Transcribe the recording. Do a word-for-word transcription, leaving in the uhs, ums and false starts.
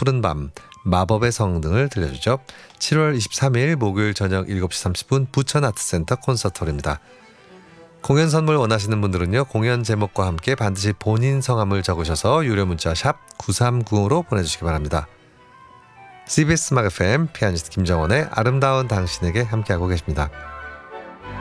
푸른밤, 마법의 성 등을 들려주죠. 칠월 이십삼일 목요일 저녁 일곱 시 삼십 분 부천아트센터 콘서트홀입니다. 공연 선물 원하시는 분들은요. 공연 제목과 함께 반드시 본인 성함을 적으셔서 유료 문자 샵 구삼구오로 보내주시기 바랍니다. 씨비에스 음악 에프엠 피아니스트 김정원의 아름다운 당신에게 함께하고 계십니다.